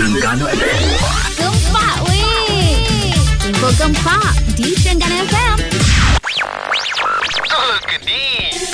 Terengganu FM. Gempak weh. Info gempak di Terengganu FM. Betul ke ni?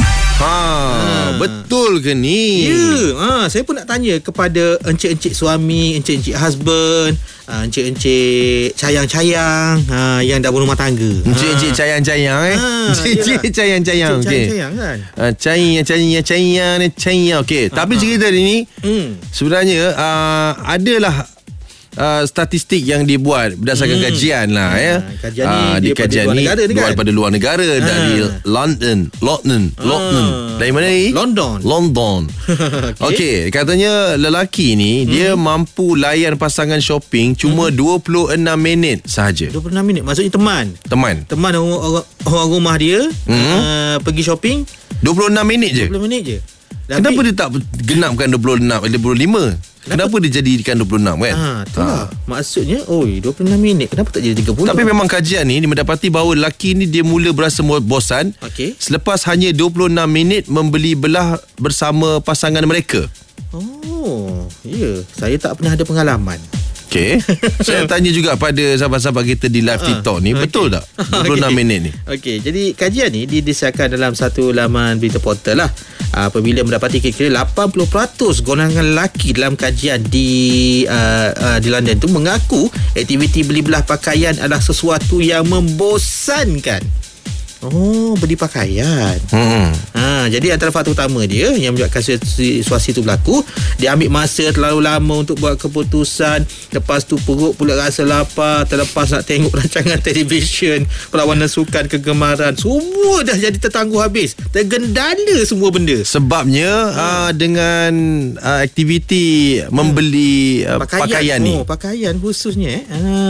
Betul ke ni? Ya, saya pun nak tanya kepada encik-encik suami, encik-encik husband, encik-encik cayang-cayang yang dah berumah tangga. Encik-encik cayang-cayang Encik-encik cayang-cayang. Okey. Cayang kan? Cayang. Okey. Tapi cerita ni sebenarnya adalah statistik yang dibuat berdasarkan kajian lah kajian ni daripada luar negara dari London. Dari mana ni? London. Okey, katanya lelaki ni dia mampu layan pasangan shopping cuma 26 minit sahaja. 26 minit maksudnya teman orang rumah dia pergi shopping 26 minit je. 20 minit je. Kenapa dia tak genapkan 25? Kenapa dia jadikan 26 kan? Itulah. Maksudnya 26 minit. Kenapa tak jadi 30? Tapi memang kajian ni mendapati bahawa lelaki ni dia mula berasa bosan selepas hanya 26 minit membeli belah bersama pasangan mereka. Saya tak pernah ada pengalaman. Okey. Saya tanya juga pada sahabat-sahabat kita di live TikTok ni, betul tak 26 minit ni? Okey, jadi kajian ni didesakkan dalam satu laman berita portal lah. Apabila mendapati kira-kira 80% golongan lelaki dalam kajian di London tu mengaku aktiviti beli belah pakaian adalah sesuatu yang membosankan. Beli pakaian. Jadi antara faktor utama dia yang menyebabkan situasi itu berlaku, dia ambil masa terlalu lama untuk buat keputusan. Lepas tu perut pula rasa lapar, terlepas nak tengok rancangan televisyen, perlawanan sukan kegemaran, semua dah jadi tertangguh habis, tergendala semua benda. Sebabnya dengan aktiviti membeli pakaian ni. Pakaian khususnya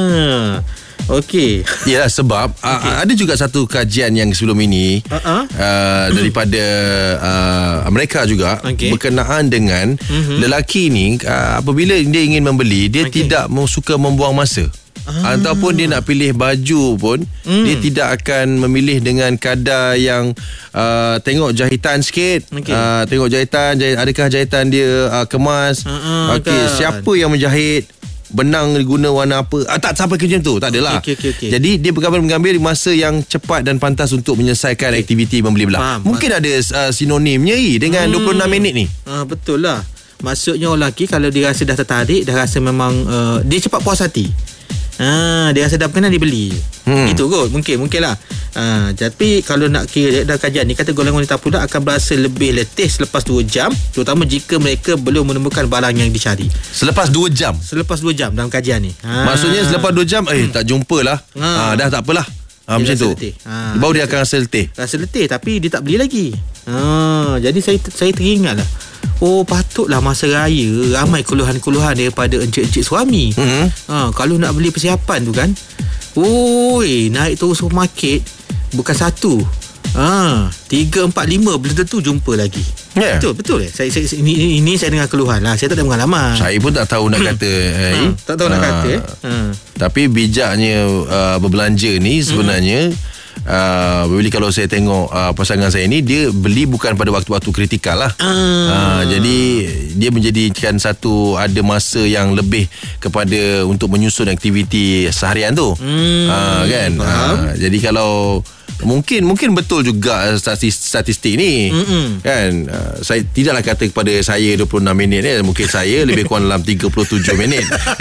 Okey. Yalah, sebab ada juga satu kajian yang sebelum ini daripada Amerika juga berkenaan dengan lelaki ni apabila dia ingin membeli, dia tidak suka membuang masa. Ataupun dia nak pilih baju pun dia tidak akan memilih dengan kadar yang tengok jahitan sikit, tengok jahitan adakah jahitan dia kemas, siapa yang menjahit, benang guna warna apa, tak sampai ke macam tu, tak adalah. Jadi dia mengambil masa yang cepat dan pantas untuk menyelesaikan aktiviti membeli belah. Mungkin ada sinonimnya dengan 26 minit ni. Betul lah. Maksudnya orang lelaki kalau dia rasa dah tertarik, dah rasa memang dia cepat puas hati, dia rasa dah berkenan, dia beli. Itu kot, mungkin lah. Tapi kalau nak kira dalam kajian ni, kata golongan wanita pula akan berasa lebih letih selepas 2 jam, terutama jika mereka belum menemukan barang yang dicari. Selepas 2 jam? Selepas 2 jam dalam kajian ni. Maksudnya selepas 2 jam tak jumpa lah. Dah tak apalah. Macam tu. Baru dia akan rasa letih. Tapi dia tak beli lagi. Jadi saya teringat lah, patutlah masa raya ramai keluhan-keluhan daripada encik-encik suami. Kalau nak beli persiapan tu kan, naik terus supermarket, bukan 1, 3, 4, 5 belum tentu jumpa lagi. Betul. Ini saya dengar keluhan lah. Saya tak ada pengalaman. Saya pun tak tahu nak kata. Tak tahu nak kata. Tapi bijaknya berbelanja ni sebenarnya, bila kalau saya tengok pasangan saya ni, dia beli bukan pada waktu-waktu kritikal lah. Jadi dia menjadikan ada masa yang lebih kepada untuk menyusun aktiviti seharian tu. Kan. Jadi kalau mungkin betul juga statistik ni. Kan. Saya tidaklah kata kepada saya 26 minit ni, mungkin saya lebih kurang dalam 37 minit.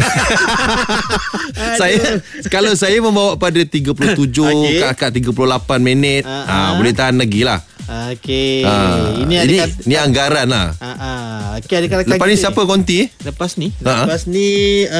Kalau saya membawa pada 37 ke akad 38 minit, boleh tahan lagi lah. Ini anggaran lah. Lepas ni siapa konti? Lepas ni